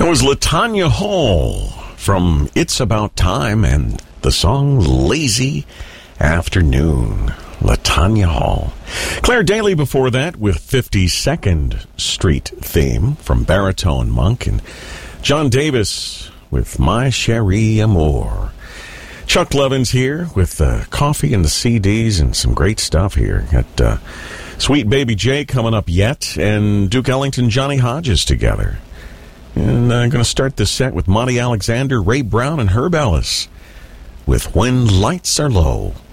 That was LaTonya Hall from It's About Time and the song Lazy Afternoon. LaTonya Hall. Claire Daly before that with 52nd Street theme from Baritone Monk, and John Davis with My Cherie Amour. Chuck Levins here with coffee and the CDs and some great stuff here. Got Sweet Baby J coming up yet, and Duke Ellington, Johnny Hodges together. And I'm going to start this set with Monty Alexander, Ray Brown, and Herb Ellis with When Lights Are Low.